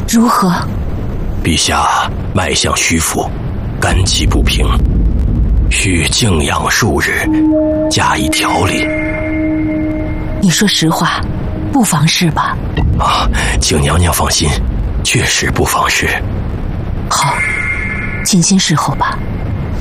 如何？ 陛下脉象虚浮，肝气不平，需静养数日，加以调理。 你说实话，不妨事吧？ 请娘娘放心，确实不妨事。 好，静心侍候吧。